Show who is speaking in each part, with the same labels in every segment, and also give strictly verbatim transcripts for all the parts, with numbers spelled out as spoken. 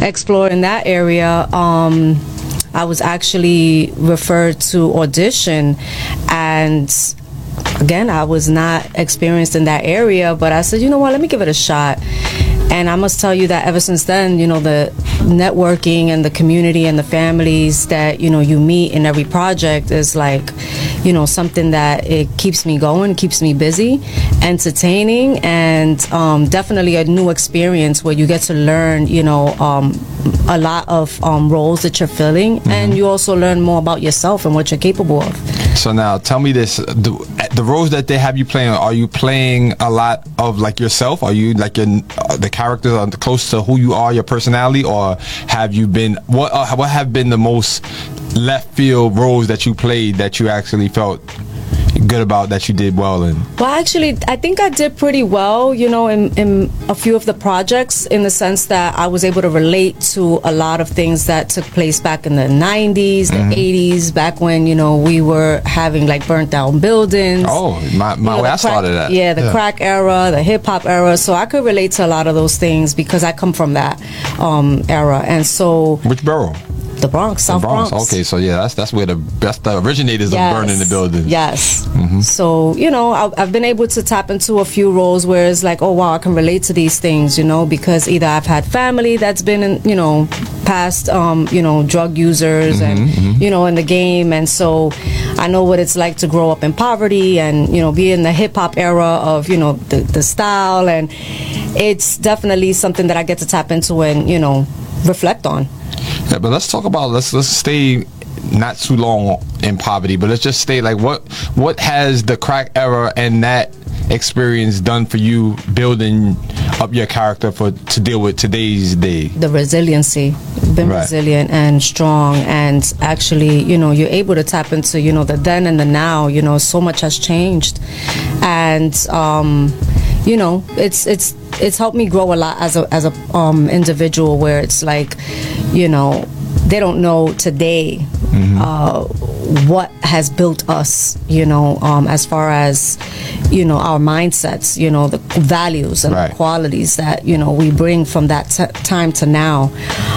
Speaker 1: explore in that area, um, I was actually referred to audition, and again, I was not experienced in that area, but I said, you know what, let me give it a shot. And I must tell you that ever since then, you know, the networking and the community and the families that, you know, you meet in every project is like, you know, something that it keeps me going, keeps me busy, entertaining, and um, definitely a new experience where you get to learn, you know, um, a lot of um, roles that you're filling, mm-hmm. and you also learn more about yourself and what you're capable of.
Speaker 2: So now, tell me this: the, the roles that they have you playing, are you playing a lot of like yourself? Are you like in uh, the characters are close to who you are, your personality, or have you been what? Uh, what have been the most left field roles that you played that you actually felt good about, that you did well in?
Speaker 1: Well, actually, I think I did pretty well, you know, in, in a few of the projects, in the sense that I was able to relate to a lot of things that took place back in the nineties, the mm-hmm. eighties, back when, you know, we were having like burnt down buildings.
Speaker 2: Oh, my, my
Speaker 1: you know,
Speaker 2: way I
Speaker 1: crack,
Speaker 2: started that.
Speaker 1: Yeah, the
Speaker 2: yeah.
Speaker 1: crack era, the hip hop era. So I could relate to a lot of those things because I come from that um, era. And so...
Speaker 2: Which borough?
Speaker 1: The Bronx, South
Speaker 2: the Bronx.
Speaker 1: Bronx.
Speaker 2: Okay, so yeah, that's that's where the best the originators
Speaker 1: yes.
Speaker 2: of burning the building.
Speaker 1: Yes.
Speaker 2: Mm-hmm.
Speaker 1: So, you know, I, I've been able to tap into a few roles where it's like, oh wow, I can relate to these things, you know, because either I've had family that's been in, you know, past, um, you know, drug users mm-hmm, and, mm-hmm. you know, in the game, and so I know what it's like to grow up in poverty and, you know, be in the hip hop era of, you know, the the style, and it's definitely something that I get to tap into and, you know, reflect on.
Speaker 2: Yeah, but let's talk about let's let's stay not too long in poverty, but let's just stay like what what has the crack era and that experience done for you building up your character for to deal with today's day?
Speaker 1: The resiliency, been
Speaker 2: right.
Speaker 1: resilient and strong, and actually, you know, you're able to tap into, you know, the then and the now. You know, so much has changed, and um, you know, it's it's it's helped me grow a lot as a as a um, individual. Where it's like, you know, they don't know today mm-hmm. uh, what has built us, you know, um, as far as, you know, our mindsets, you know, the values and
Speaker 2: right.
Speaker 1: the qualities that, you know, we bring from that t- time to now.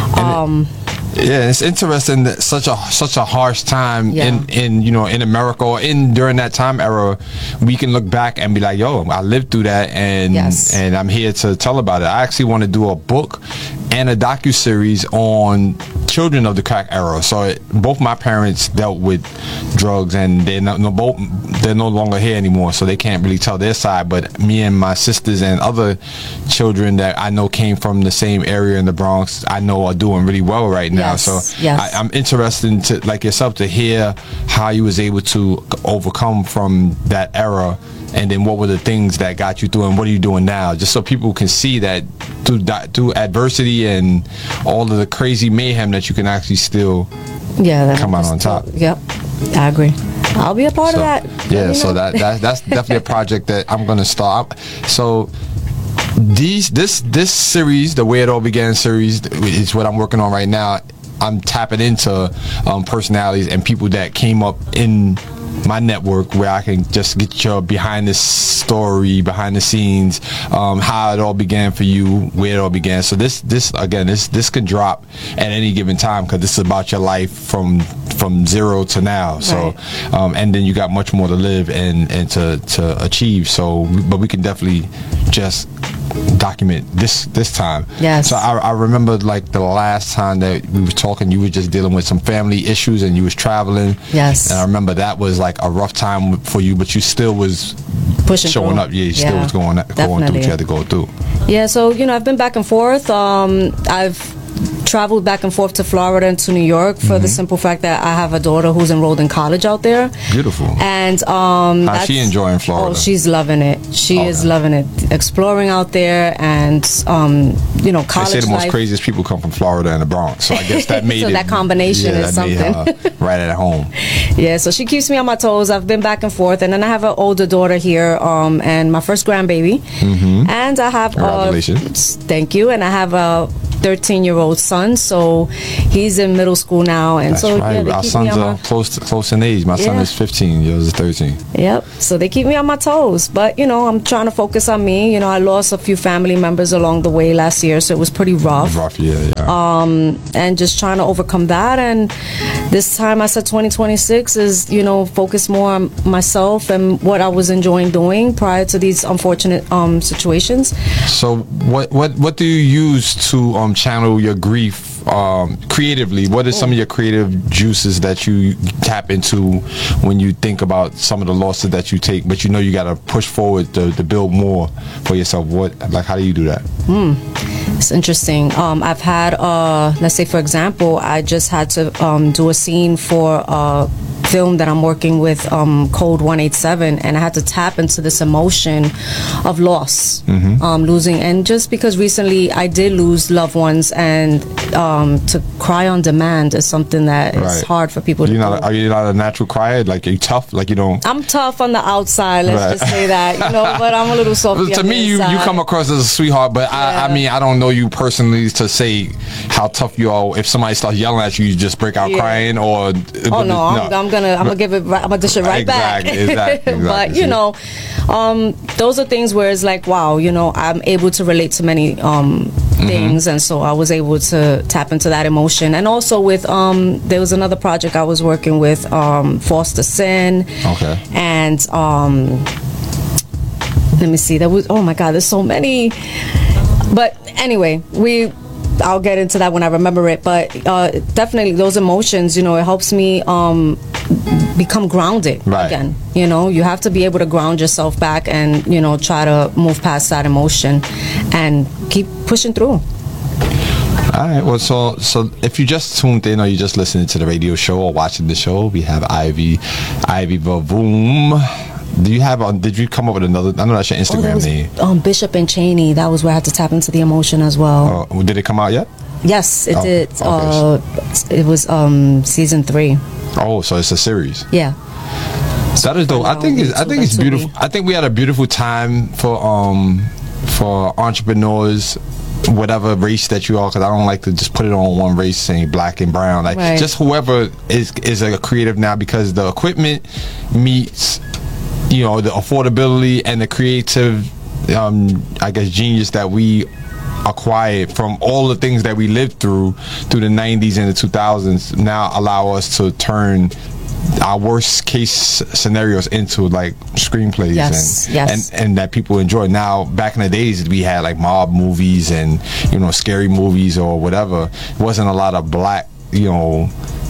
Speaker 1: Um,
Speaker 2: Yeah, it's interesting that such a such a harsh time
Speaker 1: yeah.
Speaker 2: in, in you know in America or in during that time era, we can look back and be like, yo, I lived through that, and
Speaker 1: yes.
Speaker 2: and I'm here to tell about it. I actually want to do a book and a docuseries on children of the crack era. So it, both my parents dealt with drugs, and they're no, no both they're no longer here anymore, so they can't really tell their side. But me and my sisters and other children that I know came from the same area in the Bronx, I know are doing really well right now.
Speaker 1: Yes,
Speaker 2: so
Speaker 1: yes.
Speaker 2: I, I'm interested to, like yourself, to hear how you was able to overcome from that era, and then what were the things that got you through, and what are you doing now, just so people can see that through through adversity and all of the crazy mayhem that you can actually still
Speaker 1: yeah, that
Speaker 2: come out on top.
Speaker 1: Yep, I agree. I'll be a part
Speaker 2: so,
Speaker 1: of that.
Speaker 2: Yeah, so that, that that's definitely a project that I'm gonna start. So these this this series, the Way It All Began series, is what I'm working on right now. I'm tapping into um, personalities and people that came up in my network where I can just get your behind the story, behind the scenes, um, how it all began for you, where it all began. So this, this again, this this can drop at any given time because this is about your life from from zero to now. So,
Speaker 1: right.
Speaker 2: um, and then you got much more to live and and to to achieve. So, but we can definitely just document this this time.
Speaker 1: Yes.
Speaker 2: So I, I remember like the last time that we were talking, you were just dealing with some family issues and you was traveling.
Speaker 1: Yes.
Speaker 2: And I remember that was like a rough time for you, but you still was
Speaker 1: pushing
Speaker 2: showing
Speaker 1: through.
Speaker 2: up. Yeah, you
Speaker 1: yeah.
Speaker 2: still was going going through what you had to go through.
Speaker 1: Yeah. So you know, I've been back and forth. Um, I've traveled back and forth to Florida and to New York for mm-hmm. the simple fact that I have a daughter who's enrolled in college out there.
Speaker 2: Beautiful.
Speaker 1: And um,
Speaker 2: how's she enjoying Florida?
Speaker 1: Oh, she's loving it. She okay. is loving it, exploring out there, and um, you know, college.
Speaker 2: They say the most
Speaker 1: life.
Speaker 2: craziest people come from Florida and the Bronx, so I guess that made
Speaker 1: so
Speaker 2: it.
Speaker 1: that combination
Speaker 2: yeah,
Speaker 1: is
Speaker 2: that
Speaker 1: something.
Speaker 2: Made her right at home.
Speaker 1: Yeah, so she keeps me on my toes. I've been back and forth, and then I have an older daughter here, um, and my first grandbaby,
Speaker 2: mm-hmm.
Speaker 1: and I have
Speaker 2: congratulations.
Speaker 1: Uh, thank you, and I have a thirteen-year-old son, so he's in middle school now, and
Speaker 2: That's
Speaker 1: so
Speaker 2: right.
Speaker 1: yeah, they
Speaker 2: Our
Speaker 1: keep
Speaker 2: sons
Speaker 1: me on
Speaker 2: are
Speaker 1: my,
Speaker 2: close to, close in age. My son
Speaker 1: Yeah.
Speaker 2: is fifteen. Yours is thirteen.
Speaker 1: Yep. So they keep me on my toes, but you know, I'm trying to focus on me. You know, I lost a few family members along the way last year, so it was pretty rough.
Speaker 2: Rough, yeah, yeah.
Speaker 1: Um, and just trying to overcome that. And this time, I said twenty twenty-six is, you know, focus more on myself and what I was enjoying doing prior to these unfortunate um situations.
Speaker 2: So what what what do you use to um channel your grief um creatively? What are some of your creative juices that you tap into when you think about some of the losses that you take, but you know you got to push forward to, to build more for yourself? What, like, how do you do that?
Speaker 1: It's interesting. Um, I've had, uh, let's say, for example, I just had to um, do a scene for a film that I'm working with, um, Code one eighty-seven, and I had to tap into this emotion of loss,
Speaker 2: Mm-hmm.
Speaker 1: um, losing. And just because recently I did lose loved ones, and um, to cry on demand is something that is
Speaker 2: Right.
Speaker 1: hard for people to
Speaker 2: You
Speaker 1: do.
Speaker 2: not are you not a natural crier? Like, are you tough? Like, you don't.
Speaker 1: I'm tough on the outside, let's
Speaker 2: Right.
Speaker 1: just say that, you know, but I'm a little soft.
Speaker 2: To me, you, you come across as a sweetheart, but I, I
Speaker 1: Yeah.
Speaker 2: mean, I don't know you personally to say how tough you are. If somebody starts yelling at you, you just break out
Speaker 1: Yeah.
Speaker 2: crying, or
Speaker 1: Oh no, I'm, I'm gonna I'm gonna give it right, I'm gonna dish it right
Speaker 2: Exactly,
Speaker 1: back.
Speaker 2: exactly, exactly.
Speaker 1: But you know, um, those are things where it's like, wow, you know, I'm able to relate to many um, things, and so I was able to tap into that emotion. And also with um, there was another project I was working with, um, Foster Sin.
Speaker 2: Okay.
Speaker 1: And um, let me see, there was, oh my God, there's so many. But anyway, we. I'll get into that when I remember it, but uh, definitely those emotions, you know, it helps me um, become grounded
Speaker 2: Right.
Speaker 1: again. You know, you have to be able to ground yourself back and, you know, try to move past that emotion and keep pushing through.
Speaker 2: All right. Well, so so if you just tuned in or you just listening to the radio show or watching the show, we have Ivy, Ivy Bavoom. Do you have? Um, did you come up with another? I know that's your
Speaker 1: Oh,
Speaker 2: Instagram
Speaker 1: that was,
Speaker 2: name.
Speaker 1: um, Bishop and Cheney. That was where I had to tap into the emotion as well.
Speaker 2: Oh, did it come out yet?
Speaker 1: Yes, it
Speaker 2: Oh,
Speaker 1: did.
Speaker 2: okay.
Speaker 1: Uh, it was um, season three.
Speaker 2: Oh, so it's a series.
Speaker 1: Yeah.
Speaker 2: That is dope. I
Speaker 1: on
Speaker 2: think it's, I
Speaker 1: YouTube
Speaker 2: think it's
Speaker 1: and
Speaker 2: beautiful.
Speaker 1: Tubi.
Speaker 2: I think we had a beautiful time for um for entrepreneurs, whatever race that you are, because I don't like to just put it on one race saying black and brown. Like,
Speaker 1: Right.
Speaker 2: just whoever is is a creative now, because the equipment meets, you know, the affordability and the creative, um, I guess, genius that we acquired from all the things that we lived through through the nineties and the two thousands now allow us to turn our worst case scenarios into like screenplays.
Speaker 1: Yes,
Speaker 2: and,
Speaker 1: yes.
Speaker 2: and and that people enjoy. Now, back in the days, we had like mob movies and, you know, scary movies or whatever. It wasn't a lot of black, you know,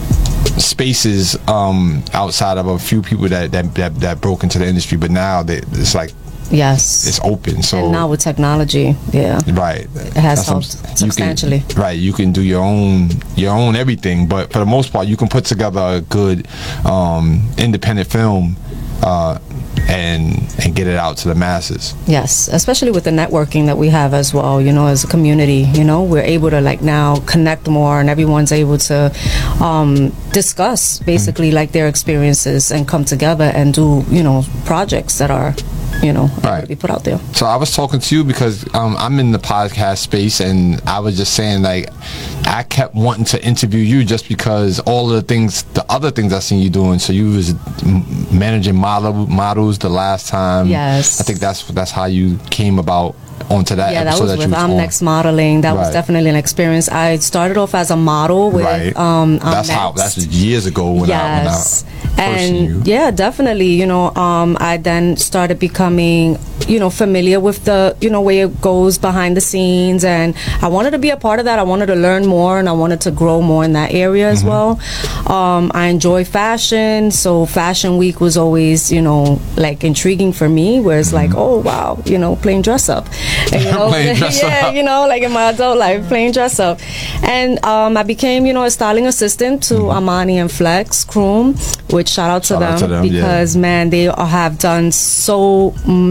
Speaker 2: spaces um outside of a few people that that that, that broke into the industry. But now they, it's like
Speaker 1: Yes.
Speaker 2: it's open. So
Speaker 1: And now with technology, yeah.
Speaker 2: right,
Speaker 1: It has
Speaker 2: That's what I'm-
Speaker 1: helped
Speaker 2: you
Speaker 1: substantially.
Speaker 2: can, right, you can do your own your own everything, but for the most part, you can put together a good um, independent film uh, and and get it out to the masses.
Speaker 1: Yes, especially with the networking that we have as well, you know, as a community, you know, we're able to like now connect more, and everyone's able to um, discuss basically like their experiences and come together and do, you know, projects that are, you know, able
Speaker 2: Right.
Speaker 1: to be put out there.
Speaker 2: So I was talking to you because um, I'm in the podcast space, and I was just saying, like, I kept wanting to interview you just because all of the things, the other things I seen you doing. So you was m- managing model models the last time.
Speaker 1: Yes.
Speaker 2: I think that's that's how you came about onto that
Speaker 1: Yeah, that
Speaker 2: episode
Speaker 1: was
Speaker 2: that
Speaker 1: with
Speaker 2: you was
Speaker 1: I'm
Speaker 2: on.
Speaker 1: Next Modeling. That was
Speaker 2: Right.
Speaker 1: definitely an experience. I started off as a model with
Speaker 2: Right.
Speaker 1: um, I'm
Speaker 2: that's how.
Speaker 1: Next.
Speaker 2: That's years ago when
Speaker 1: Yes.
Speaker 2: I when I first seen you.
Speaker 1: And yeah, definitely, you know, um, I then started becoming, you know, familiar with the, you know, way it goes behind the scenes, and I wanted to be a part of that. I wanted to learn more, and I wanted to grow more in that area as well. Um, I enjoy fashion, so Fashion Week was always, you know, like intriguing for me, where it's like, oh wow, you know, playing dress up, and, you know,
Speaker 2: Playing dress
Speaker 1: yeah,
Speaker 2: up.
Speaker 1: you know, like in my adult life, playing dress up, and um, I became, you know, a styling assistant to Amani and Flex Kroom, which shout out to
Speaker 2: Shout
Speaker 1: them,
Speaker 2: out to them, yeah.
Speaker 1: because man, they have done so many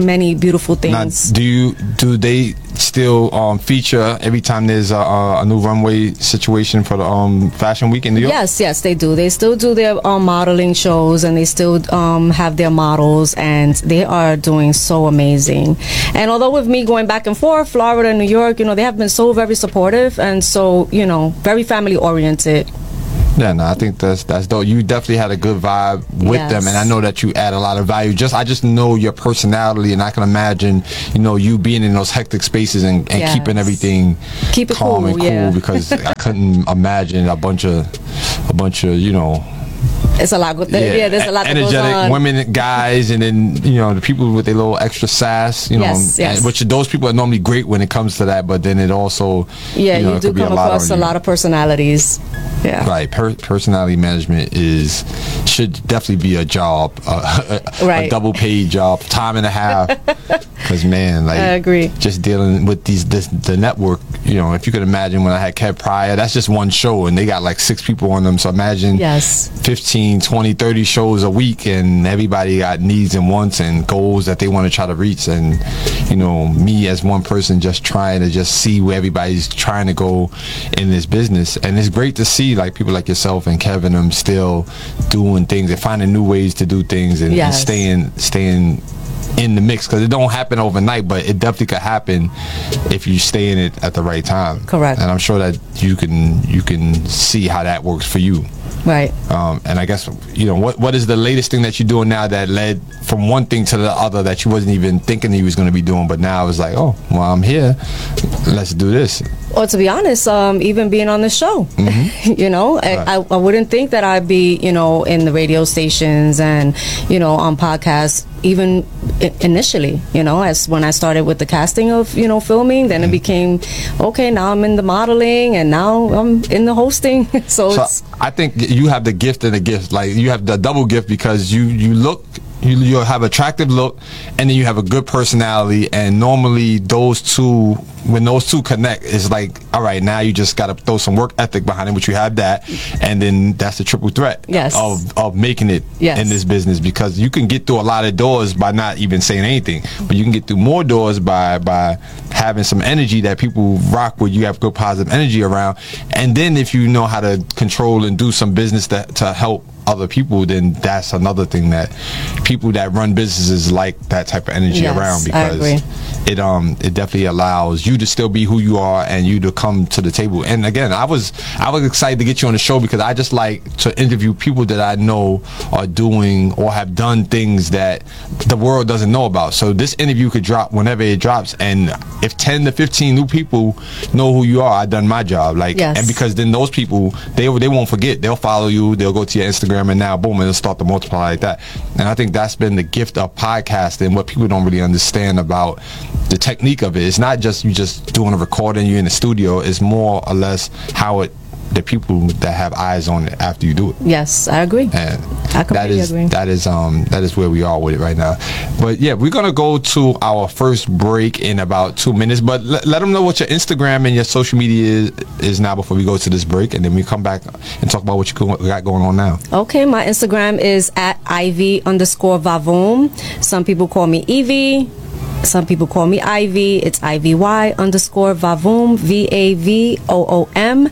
Speaker 1: beautiful things.
Speaker 2: Now, do you do they still um, feature every time there's a, a new runway situation for the um, Fashion Week in New York?
Speaker 1: Yes, yes, they do. They still do their um, modeling shows, and they still um, have their models, and they are doing so amazing. And although with me going back and forth, Florida and New York, you know, they have been so very supportive and so, you know, very family oriented.
Speaker 2: Yeah, no, I think that's that's dope. You definitely had a good vibe with
Speaker 1: Yes.
Speaker 2: them, and I know that you add a lot of value. Just I just know your personality, and I can imagine, you know, you being in those hectic spaces and, and
Speaker 1: Yes.
Speaker 2: keeping everything
Speaker 1: Keep it
Speaker 2: calm
Speaker 1: cool,
Speaker 2: and cool.
Speaker 1: yeah.
Speaker 2: Because I couldn't imagine a bunch of a bunch of you know.
Speaker 1: It's a lot. Go- yeah, yeah, there's a lot that goes
Speaker 2: energetic
Speaker 1: on.
Speaker 2: women, guys, and then you know the people with their little extra sass. You know,
Speaker 1: Yes, yes.
Speaker 2: and- which those people are normally great when it comes to that. But then it also,
Speaker 1: Yeah,
Speaker 2: you, know,
Speaker 1: you
Speaker 2: it
Speaker 1: do
Speaker 2: could be
Speaker 1: come
Speaker 2: a lot
Speaker 1: across
Speaker 2: on
Speaker 1: a
Speaker 2: you.
Speaker 1: lot of personalities. Yeah.
Speaker 2: Right, per- personality management is should definitely be a job, uh, a,
Speaker 1: Right.
Speaker 2: a double paid job, time and a half. Because man, like
Speaker 1: I agree.
Speaker 2: just dealing with these this, the network. You know, if you could imagine when I had Kev Pryor, that's just one show, and they got like six people on them. So imagine
Speaker 1: Yes.
Speaker 2: fifteen, twenty, thirty shows a week, and everybody got needs and wants and goals that they want to try to reach. And you know, me as one person just trying to just see where everybody's trying to go in this business. And it's great to see like people like yourself and Kevin them still doing things and finding new ways to do things and, and
Speaker 1: Yes.
Speaker 2: staying staying in the mix, because it don't happen overnight, but it definitely could happen if you stay in it at the right time.
Speaker 1: Correct.
Speaker 2: And I'm sure that you can you can see how that works for you.
Speaker 1: Right.
Speaker 2: Um, and I guess, you know, what what is the latest thing that you're doing now that led from one thing to the other that you wasn't even thinking you was going to be doing, but now it's like, oh, well, I'm here, let's do this.
Speaker 1: Or to be honest, um, even being on the show, you know,
Speaker 2: Right.
Speaker 1: I, I, I wouldn't think that I'd be, you know, in the radio stations and, you know, on podcasts, even I- initially, you know, as when I started with the casting of, you know, filming, then it became, okay, now I'm in the modeling and now I'm in the hosting. so,
Speaker 2: So
Speaker 1: it's,
Speaker 2: I think you have the gift and the gift. Like you have the double gift because you you look. You, you have attractive look, and then you have a good personality, and normally those two, when those two connect, it's like, all right, now you just got to throw some work ethic behind it, which you have that, and then that's the triple threat
Speaker 1: Yes.
Speaker 2: of of making it
Speaker 1: Yes.
Speaker 2: in this business, because you can get through a lot of doors by not even saying anything, but you can get through more doors by by having some energy that people rock with. You have good positive energy around, and then if you know how to control and do some business that to help other people, then that's another thing that people that run businesses like that type of energy
Speaker 1: Yes,
Speaker 2: around,
Speaker 1: I
Speaker 2: because
Speaker 1: agree.
Speaker 2: it um it definitely allows you to still be who you are and you to come to the table. And again, I was I was excited to get you on the show because I just like to interview people that I know are doing or have done things that the world doesn't know about. So this interview could drop whenever it drops, and if ten to fifteen new people know who you are, I done my job. Like,
Speaker 1: Yes.
Speaker 2: and because then those people, they they won't forget. They'll follow you. They'll go to your Instagram, and now boom, it'll start to multiply like that. And I think that's been the gift of podcasting. What people don't really understand about the technique of it, it's not just you just doing a recording, you're in the studio. It's more or less how it, the people that have eyes on it after you do it.
Speaker 1: yes, I agree.
Speaker 2: And
Speaker 1: I
Speaker 2: that
Speaker 1: completely
Speaker 2: is
Speaker 1: agree.
Speaker 2: that is um that is where we are with it right now. But yeah, we're gonna go to our first break in about two minutes. But let, let them know what your Instagram and your social media is, is now before we go to this break, and then we come back and talk about what you go- got going on now.
Speaker 1: Okay, my Instagram is at Ivy underscore Vavoom. Some people call me Evie. Some people call me Ivy. It's I V Y underscore Vavoom, V A V O O M.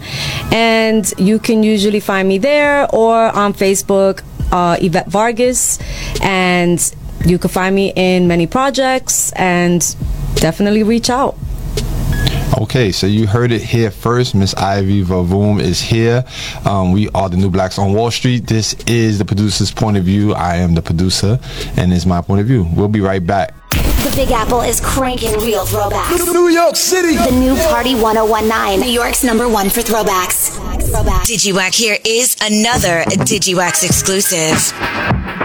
Speaker 1: And you can usually find me there or on Facebook, uh, Yvette Vargas. And you can find me in many projects, and definitely reach out.
Speaker 2: Okay, so you heard it here first. Miss Ivy Vavoom is here. Um, we are the New Blacks on Wall Street. This is the producer's point of view. I am the producer, and it's my point of view. We'll be right back.
Speaker 3: The Big Apple is cranking real throwbacks.
Speaker 4: New York City.
Speaker 3: The new Party one oh one nine, New York's number one for throwbacks. Throwbacks.
Speaker 5: DigiWack here is another DigiWax exclusive.